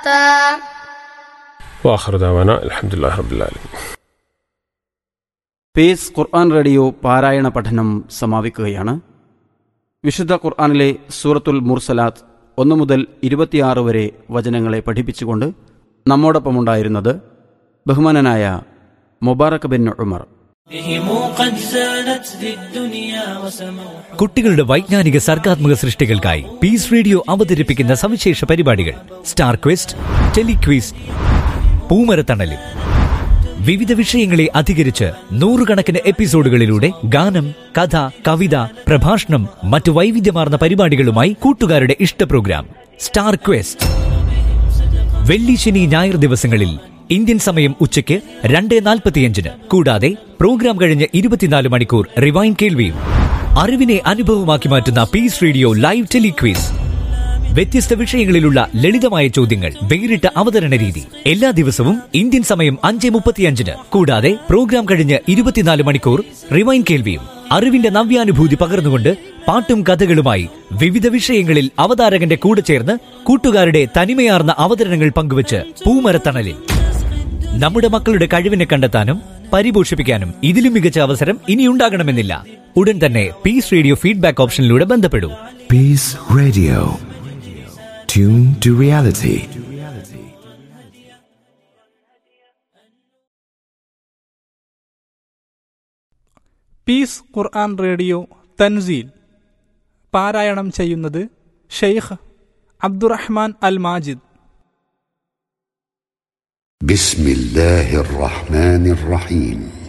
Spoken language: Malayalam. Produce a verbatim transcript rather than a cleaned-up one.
വാഖിറു ദഅവാനാ അൽഹംദുലില്ലാഹി റബ്ബിൽ ആലമീൻ. പേസ് ഖുർആൻ റേഡിയോ പാരായണ പഠനം സമാപിക്കുകയാണ്. വിശുദ്ധ ഖുർആനിലെ സൂറത്തുൽ മുർസലാത്ത് ഒന്ന് മുതൽ ഇരുപത്തിയാറ് വരെ വചനങ്ങളെ പഠിപ്പിച്ചുകൊണ്ട് നമ്മോടൊപ്പമുണ്ടായിരുന്നത് ബഹുമാനനായ മുബാറക് ബിൻ ഉമർ. കുട്ടികളുടെ വൈജ്ഞാനിക സർഗാത്മക സൃഷ്ടികൾക്കായി പീസ് റേഡിയോ അവതരിപ്പിക്കുന്ന സവിശേഷ പരിപാടികൾ സ്റ്റാർ ക്വസ്റ്റ്, ടെലിക്വിസ്, പൂമരത്തണലിൽ വിവിധ വിഷയങ്ങളെ അധികരിച്ച് നൂറുകണക്കിന് എപ്പിസോഡുകളിലൂടെ ഗാനം, കഥ, കവിത, പ്രഭാഷണം, മറ്റു വൈവിധ്യമാർന്ന പരിപാടികളുമായി കൂട്ടുകാരുടെ ഇഷ്ട പ്രോഗ്രാം സ്റ്റാർ ക്വസ്റ്റ്. വെള്ളി, ശനി, ഞായർ ദിവസങ്ങളിൽ ഇന്ത്യൻ സമയം ഉച്ചയ്ക്ക് രണ്ട് നാൽപ്പത്തിയഞ്ചിന്. കൂടാതെ പ്രോഗ്രാം കഴിഞ്ഞ് ഇരുപത്തിനാല് മണിക്കൂർ റിവൈൻ കേൾവിയും. അറിവിനെ അനുഭവമാക്കി മാറ്റുന്ന പീസ് റേഡിയോ ലൈവ് ടെലിക്വിസ്. വ്യത്യസ്ത വിഷയങ്ങളിലുള്ള ലളിതമായ ചോദ്യങ്ങൾ, വേറിട്ട അവതരണ രീതി. എല്ലാ ദിവസവും ഇന്ത്യൻ സമയം അഞ്ച് മുപ്പത്തിയഞ്ചിന്. കൂടാതെ പ്രോഗ്രാം കഴിഞ്ഞ് ഇരുപത്തിനാല് മണിക്കൂർ റിവൈൻ കേൾവിയും. അറിവിന്റെ നവ്യാനുഭൂതി പകർന്നുകൊണ്ട് പാട്ടും കഥകളുമായി വിവിധ വിഷയങ്ങളിൽ അവതാരകന്റെ കൂടെ ചേർന്ന് കൂട്ടുകാരുടെ തനിമയാർന്ന അവതരണങ്ങൾ പങ്കുവച്ച് പൂമരത്തണലിൽ. നമ്മുടെ മക്കളുടെ കഴിവിനെ കണ്ടെത്താനും പരിപോഷിപ്പിക്കാനും ഇതിലും മികച്ച അവസരം ഇനിയുണ്ടാകണമെന്നില്ല. ഉടൻ തന്നെ piece radio feedback ഓപ്ഷനിലൂടെ ബന്ധപ്പെടൂ. Piece radio, tune to reality. Piece Quran radio Thanseel പാരായണം ചെയ്യുന്നത് ഷെയ്ഖ് അബ്ദുറഹ്മാൻ അൽ മാജിദ്. ബിസ്മില്ലാഹിർ റഹ്മാനിർ റഹീം.